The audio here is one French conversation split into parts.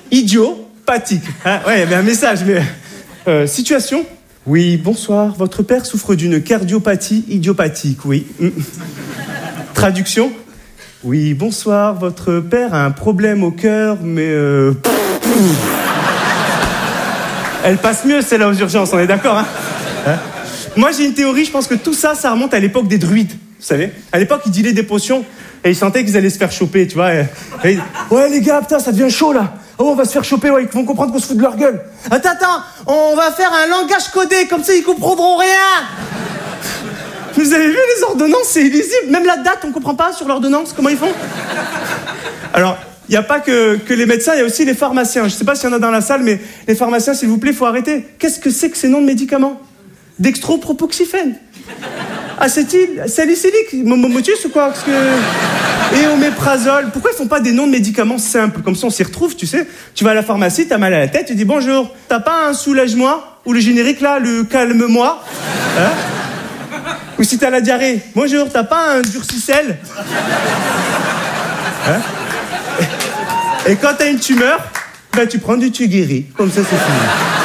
idiopathique. Hein, ouais, il y avait un message, mais... situation. Oui, bonsoir. Votre père souffre d'une cardiopathie idiopathique, oui. Traduction. Oui, bonsoir. Votre père a un problème au cœur, mais... Elle passe mieux, celle-là, aux urgences, on est d'accord, hein? Moi, j'ai une théorie, je pense que tout ça, ça remonte à l'époque des druides, vous savez. À l'époque, ils dealaient des potions, et ils sentaient qu'ils allaient se faire choper, tu vois. Ouais, les gars, putain, ça devient chaud, là. Oh, on va se faire choper, ouais, ils vont comprendre qu'on se fout de leur gueule. Attends, on va faire un langage codé, comme ça, ils comprendront rien. Vous avez vu les ordonnances, c'est illisible. Même la date, on comprend pas sur l'ordonnance, comment ils font. Alors... Il n'y a pas que les médecins, il y a aussi les pharmaciens. Je ne sais pas s'il y en a dans la salle, mais les pharmaciens, s'il vous plaît, il faut arrêter. Qu'est-ce que c'est que ces noms de médicaments? Dextropropoxyphène, acétyl, salicylique, momotus ou quoi? Et oméprazole. Pourquoi ils font pas des noms de médicaments simples? Comme ça, on s'y retrouve, tu sais. Tu vas à la pharmacie, t'as mal à la tête, tu dis bonjour. T'as pas un soulage-moi? Ou le générique là, le calme-moi? Hein? Ou si t'as la diarrhée, bonjour, t'as pas un durcicel? Hein? Et quand t'as une tumeur, ben tu prends du Tuguéry. Comme ça, c'est fini.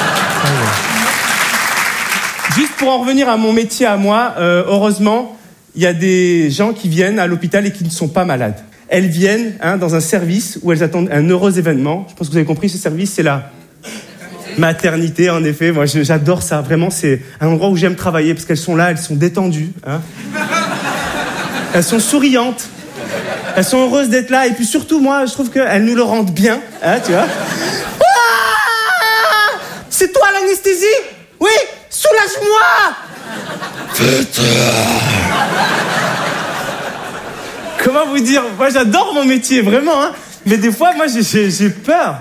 Juste pour en revenir à mon métier à moi, heureusement, il y a des gens qui viennent à l'hôpital et qui ne sont pas malades. Elles viennent dans un service où elles attendent un heureux événement. Je pense que vous avez compris, ce service, c'est la maternité, en effet. Moi, j'adore ça. Vraiment, c'est un endroit où j'aime travailler parce qu'elles sont là, elles sont détendues. Hein. Elles sont souriantes. Elles sont heureuses d'être là. Et puis surtout, moi, je trouve qu'elles nous le rendent bien. Hein, tu vois. C'est toi l'anesthésie? Oui, soulage-moi. Putain. Comment vous dire? Moi, j'adore mon métier, vraiment. Hein. Mais des fois, moi, j'ai peur.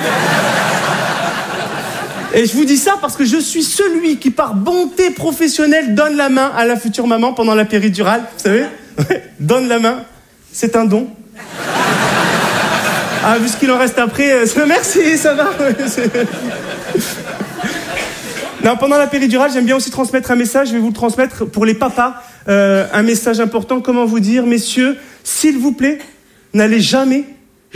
Et je vous dis ça parce que je suis celui qui, par bonté professionnelle, donne la main à la future maman pendant la péridurale. Vous savez? Donne la main. C'est un don. Ah, vu ce qu'il en reste après, merci, ça va. Non, pendant la péridurale, j'aime bien aussi transmettre un message. Je vais vous le transmettre pour les papas. Un message important. Comment vous dire, messieurs, s'il vous plaît, n'allez jamais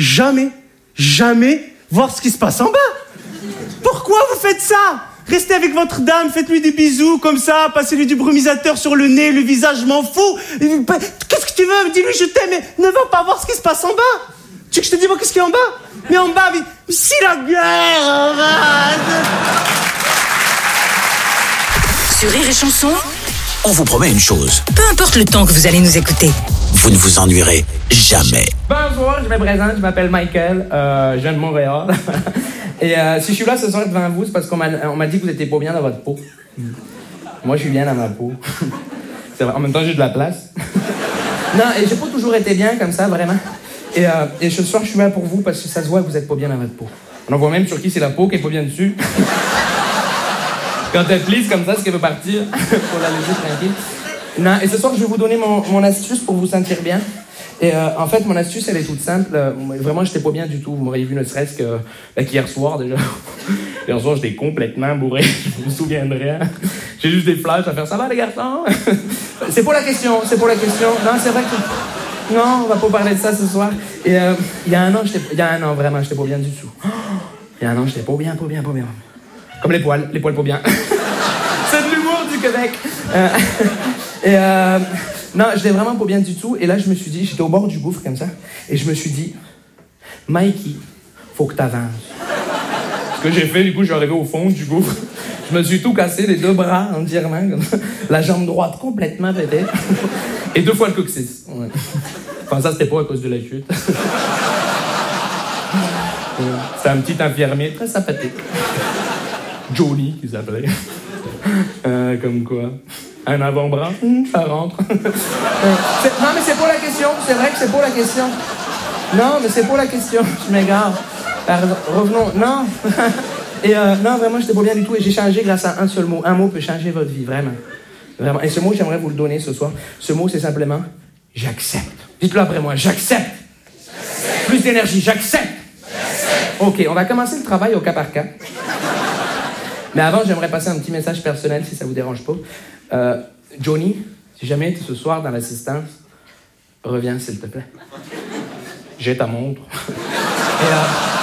voir ce qui se passe en bas. Pourquoi vous faites ça? Restez avec votre dame, faites-lui des bisous comme ça, passez-lui du brumisateur sur le nez, le visage, je m'en fous. Qu'est-ce que tu veux? Dis-lui je t'aime, mais ne va pas voir ce qui se passe en bas. Tu veux que je te dise moi qu'est-ce qu'il y a en bas? Mais en bas, mais si la guerre en bas. Sur Rire et Chanson, on vous promet une chose. Peu importe le temps que vous allez nous écouter, vous ne vous ennuierez jamais. Bonjour, je me présente, je m'appelle Michael, je viens de Montréal. Et si je suis là ce soir devant vous, c'est parce qu'on m'a dit que vous étiez pas bien dans votre peau. Moi, je suis bien dans ma peau. C'est vrai, en même temps, j'ai de la place. Non, et j'ai pas toujours été bien comme ça, vraiment. Et ce soir, je suis là pour vous parce que ça se voit que vous êtes pas bien dans votre peau. On en voit même sur qui c'est la peau qui est pas bien dessus. Quand elle plisse comme ça, c'est qu'elle veut partir. Pour la laisser tranquille. Non, et ce soir, je vais vous donner mon astuce pour vous sentir bien. Et en fait, mon astuce, elle est toute simple. Vraiment, j'étais pas bien du tout. Vous m'auriez vu ne serait-ce qu'hier soir, déjà. Hier soir, j'étais complètement bourré. Je me souviendrai. J'ai juste des flashs à faire. Ça va, les garçons? C'est pas la question. Non, c'est vrai que... Non, on va pas parler de ça ce soir. Et il y a un an, vraiment, j'étais pas bien du tout. Il y a un an, j'étais pas bien. Comme les poils pas bien. C'est de l'humour du Québec. Non, j'étais vraiment pas bien du tout. Et là, je me suis dit, j'étais au bord du gouffre comme ça. Et je me suis dit, Mikey, faut que t'avances. Ce que j'ai fait, du coup, je suis arrivé au fond du gouffre. Je me suis tout cassé, les deux bras entièrement. La jambe droite complètement pétée. Et 2 fois le coccyx. Ouais. Enfin, ça, c'était pas à cause de la chute. C'était un petit infirmier très sympathique. Johnny, qui s'appelait. Comme quoi. Un avant-bras, ça rentre. Non, mais c'est pas la question. C'est vrai que c'est pas la question. Non, mais c'est pas la question. Je m'égare. Revenons. Non. Et non, vraiment, j'étais pas bien du tout. Et j'ai changé grâce à un seul mot. Un mot peut changer votre vie, vraiment. Vraiment. Et ce mot, j'aimerais vous le donner ce soir. Ce mot, c'est simplement j'accepte. Dites-le après moi. J'accepte. Plus d'énergie. J'accepte. OK, on va commencer le travail au cas par cas. Mais avant, j'aimerais passer un petit message personnel, si ça vous dérange pas. Johnny, si jamais tu es ce soir dans l'assistance, reviens, s'il te plaît. J'ai ta montre. Et